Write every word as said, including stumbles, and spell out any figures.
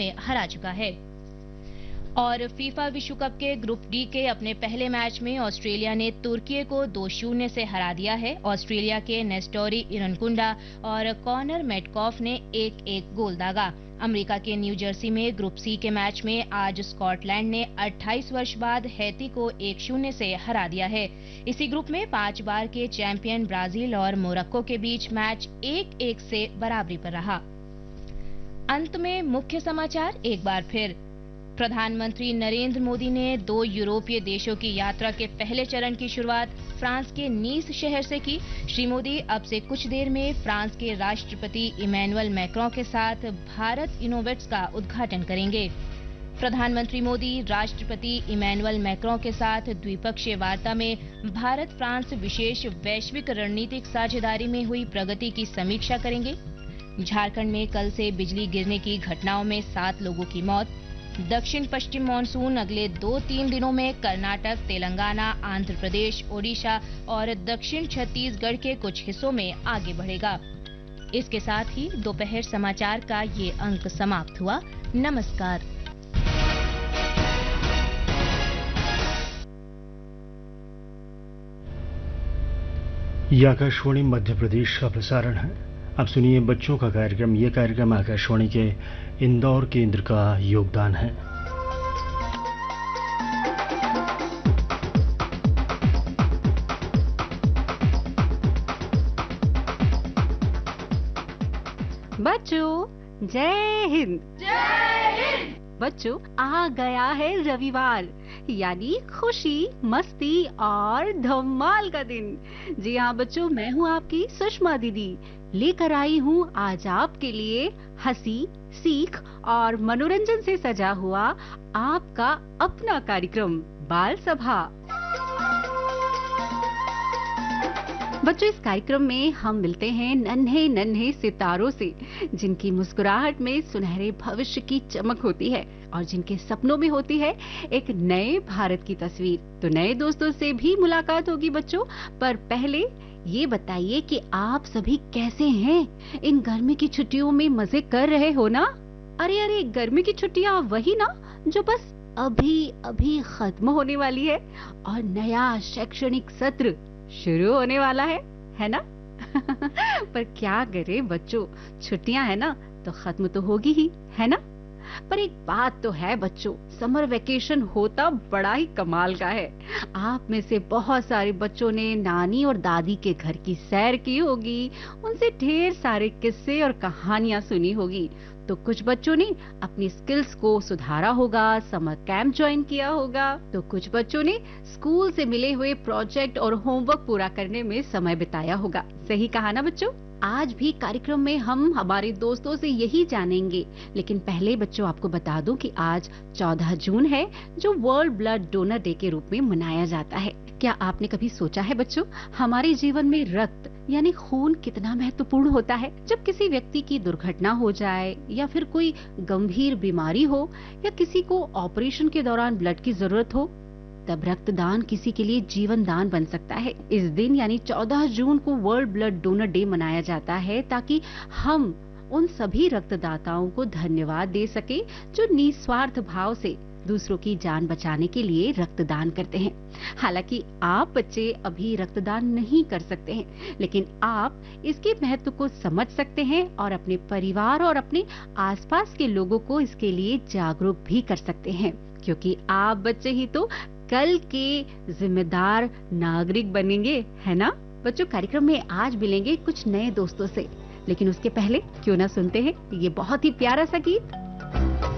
में हरा चुका है। और फीफा विश्व कप के ग्रुप डी के अपने पहले मैच में ऑस्ट्रेलिया ने तुर्की को दो शून्य से हरा दिया है। ऑस्ट्रेलिया के नेस्टोरी इरनकुंडा और कॉनर मेटकॉफ ने एक एक गोल दागा। अमेरिका के न्यू जर्सी में ग्रुप सी के मैच में आज स्कॉटलैंड ने अट्ठाईस वर्ष बाद हैती को एक शून्य से हरा दिया है। इसी ग्रुप में पांच बार के चैंपियन ब्राजील और मोरक्को के बीच मैच एक एक से बराबरी पर रहा। अंत में मुख्य समाचार एक बार फिर। प्रधानमंत्री नरेंद्र मोदी ने दो यूरोपीय देशों की यात्रा के पहले चरण की शुरुआत फ्रांस के नीस शहर से की। श्री मोदी अब से कुछ देर में फ्रांस के राष्ट्रपति इमैनुअल मैक्रों के साथ भारत इनोवेट्स का उद्घाटन करेंगे। प्रधानमंत्री मोदी राष्ट्रपति इमैनुअल मैक्रों के साथ द्विपक्षीय वार्ता में भारत फ्रांस विशेष वैश्विक रणनीतिक साझेदारी में हुई प्रगति की समीक्षा करेंगे। झारखंड में कल से बिजली गिरने की घटनाओं में सात लोगों की मौत। दक्षिण पश्चिम मानसून अगले दो तीन दिनों में कर्नाटक, तेलंगाना, आंध्र प्रदेश, ओडिशा और दक्षिण छत्तीसगढ़ के कुछ हिस्सों में आगे बढ़ेगा। इसके साथ ही दोपहर समाचार का ये अंक समाप्त हुआ। नमस्कार। ये आकाशवाणी मध्य प्रदेश का प्रसारण है। अब सुनिए बच्चों का कार्यक्रम। ये कार्यक्रम आकाशवाणी के इंदौर केंद्र का योगदान है। बच्चों जय हिंद। जय हिंद। बच्चों आ गया है रविवार, यानी खुशी, मस्ती और धमाल का दिन। जी हाँ बच्चों, मैं हूँ आपकी सुषमा दीदी, लेकर आई हूँ आज आपके लिए हंसी, सीख और मनोरंजन से सजा हुआ आपका अपना कार्यक्रम बाल सभा। बच्चों, इस कार्यक्रम में हम मिलते हैं नन्हे नन्हे सितारों से, जिनकी मुस्कुराहट में सुनहरे भविष्य की चमक होती है और जिनके सपनों में होती है एक नए भारत की तस्वीर। तो नए दोस्तों से भी मुलाकात होगी बच्चों, पर पहले ये बताइए कि आप सभी कैसे हैं? इन गर्मी की छुट्टियों में मजे कर रहे हो ना? अरे अरे, गर्मी की छुट्टियां वही ना जो बस अभी अभी खत्म होने वाली है और नया शैक्षणिक सत्र शुरू होने वाला है, है ना? पर क्या करे बच्चों, छुट्टियां है ना तो खत्म तो होगी ही, है ना? पर एक बात तो है बच्चों, समर वेकेशन होता बड़ा ही कमाल का है। आप में से बहुत सारे बच्चों ने नानी और दादी के घर की सैर की होगी, उनसे ढेर सारे किस्से और कहानियां सुनी होगी। तो कुछ बच्चों ने अपनी स्किल्स को सुधारा होगा, समर कैंप ज्वाइन किया होगा, तो कुछ बच्चों ने स्कूल से मिले हुए प्रोजेक्ट और होमवर्क पूरा करने में समय बिताया होगा। सही कहा ना बच्चों? आज भी कार्यक्रम में हम हमारे दोस्तों से यही जानेंगे, लेकिन पहले बच्चों आपको बता दूं कि आज चौदह जून है, जो वर्ल्ड ब्लड डोनर डे के रूप में मनाया जाता है। क्या आपने कभी सोचा है बच्चों, हमारे जीवन में रक्त यानी खून कितना महत्वपूर्ण होता है? जब किसी व्यक्ति की दुर्घटना हो जाए या फिर कोई गंभीर बीमारी हो या किसी को ऑपरेशन के दौरान ब्लड की जरूरत हो, तब रक्तदान किसी के लिए जीवन दान बन सकता है। इस दिन यानी चौदह जून को वर्ल्ड ब्लड डोनर डे मनाया जाता है ताकि हम उन सभी रक्तदाताओं को धन्यवाद दे सके जो निस्वार्थ भाव से दूसरों की जान बचाने के लिए रक्तदान करते हैं। हालांकि आप बच्चे अभी रक्तदान नहीं कर सकते हैं, लेकिन आप इसके महत्व को समझ सकते हैं और अपने परिवार और अपने आसपास के लोगों को इसके लिए जागरूक भी कर सकते हैं, क्योंकि आप बच्चे ही तो कल के जिम्मेदार नागरिक बनेंगे, है ना? बच्चों, कार्यक्रम में आज मिलेंगे कुछ नए दोस्तों से, लेकिन उसके पहले क्यों ना सुनते हैं ये बहुत ही प्यारा सा गीत।